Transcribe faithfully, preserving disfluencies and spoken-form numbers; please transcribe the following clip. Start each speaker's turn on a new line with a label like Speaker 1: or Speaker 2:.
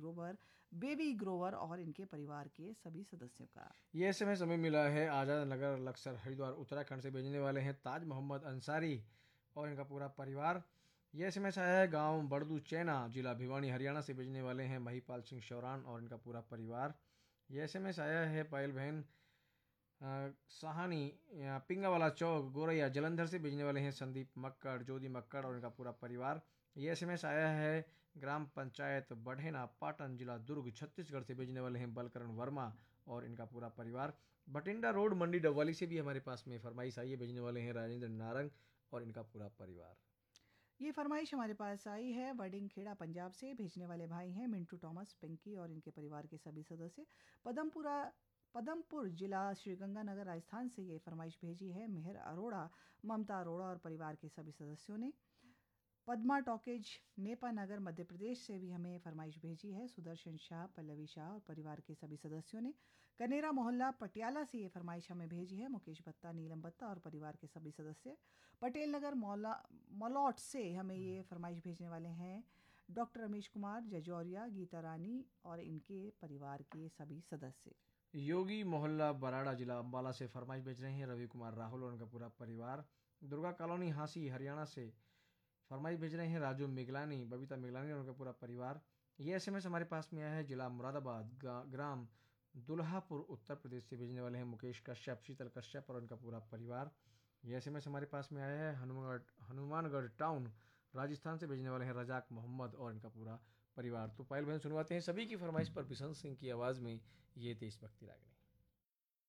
Speaker 1: Grover, baby Grover और इनके परिवार के सभी सदस्यों का।
Speaker 2: ये एस एम एस हमें मिला है आज़ाद नगर लक्सर हरिद्वार उत्तराखंड से भेजने वाले हैं ताज मोहम्मद अंसारी और इनका पूरा परिवार। ये एस एम एस आया है गांव बड़दू चैना जिला भिवानी हरियाणा से भेजने वाले हैं महिपाल सिंह शौरान और इनका पूरा परिवार। ये एस एम एस आया है पायल बहन अ, साहानी अ, पिंगावाला चौक गोरैया जलंधर से भेजने वाले हैं संदीप मक्कड़ ज्योति मक्कड़ और इनका पूरा परिवार। ये एस एम एस आया है ग्राम पंचायत बढ़ेना पाटन जिला दुर्ग छत्तीसगढ़ से भेजने वाले हैं बलकरण वर्मा और इनका पूरा परिवार। बठिंडा रोड मंडी डबवाली से भी हमारे पास में फरमाइश आई है, भेजने वाले हैं राजेंद्र नारंग और इनका पूरा परिवार।
Speaker 1: ये फरमाइश हमारे पास आई है वर्डिंग खेड़ा पंजाब से। भेजने वाले भाई हैं मिंटू टॉमस, पिंकी और इनके परिवार के सभी सदस्य। पदमपुरा पदमपुर जिला श्रीगंगानगर राजस्थान से ये फरमाइश भेजी है मेहर अरोड़ा, ममता अरोड़ा और परिवार के सभी सदस्यों ने। पद्मा टॉकेज नेपा नगर मध्य प्रदेश से भी हमें फरमाइश भेजी है सुदर्शन शाह, पल्लवी शाह और परिवार के सभी सदस्यों ने। कनेरा मोहल्ला पटियाला से ये फरमाइश हमें भेजी है मुकेश बत्ता, नीलम बत्ता और परिवार के सभी सदस्य। पटेल नगर मौला मलौट से हमें ये फरमाइश भेजने वाले हैं डॉक्टर रमेश कुमार जजौरिया, गीता रानी और इनके परिवार के सभी सदस्य।
Speaker 2: योगी मोहल्ला बराड़ा जिला अम्बाला से फरमाइश भेज रहे हैं रवि कुमार राहुल और उनका पूरा परिवार। दुर्गा कॉलोनी हांसी हरियाणा से फरमाइश भेज रहे हैं राजू मिगलानी, बबीता मिगलानी और उनका पूरा परिवार। ये एस एम एस हमारे पास में आया है जिला मुरादाबाद ग्राम दुल्हापुर उत्तर प्रदेश से भेजने वाले हैं मुकेश कश्यप, शीतल कश्यप और उनका पूरा परिवार। ये एस एम एस हमारे पास में आया है हनुमानगढ़ हनुमानगढ़ टाउन राजस्थान से भेजने वाले हैं रजाक मोहम्मद और इनका पूरा परिवार। तो पायल बहन सुनवाते हैं सभी की फरमाइश पर बिशन सिंह की आवाज़ में ये देशभक्ति रागनी।